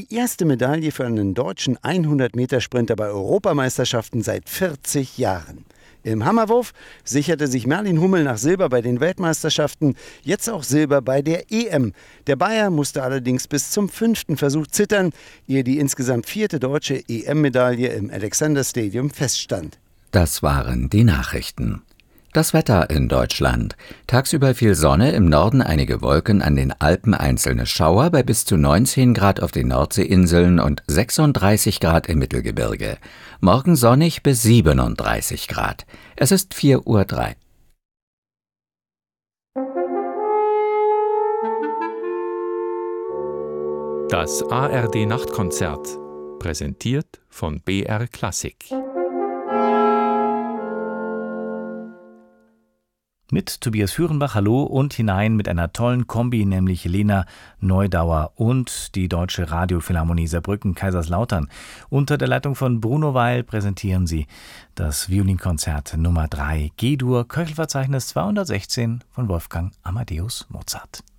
die erste Medaille für einen deutschen 100-Meter-Sprinter bei Europameisterschaften seit 40 Jahren. Im Hammerwurf sicherte sich Merlin Hummel nach Silber bei den Weltmeisterschaften, jetzt auch Silber bei der EM. Der Bayer musste allerdings bis zum 5. Versuch zittern, ehe die insgesamt 4. deutsche EM-Medaille im Alexander Stadium feststand. Das waren die Nachrichten. Das Wetter in Deutschland. Tagsüber viel Sonne, im Norden einige Wolken, an den Alpen einzelne Schauer bei bis zu 19 Grad auf den Nordseeinseln und 36 Grad im Mittelgebirge. Morgen sonnig bis 37 Grad. Es ist 4:03 Uhr. Das ARD-Nachtkonzert, präsentiert von BR Klassik. Mit Tobias Führenbach, hallo, und hinein mit einer tollen Kombi, nämlich Lena Neudauer und die Deutsche Radiophilharmonie Saarbrücken-Kaiserslautern. Unter der Leitung von Bruno Weil präsentieren sie das Violinkonzert Nummer 3 G-Dur, Köchelverzeichnis 216 von Wolfgang Amadeus Mozart.